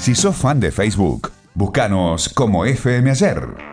Si sos fan de Facebook, búscanos como FM Ayer.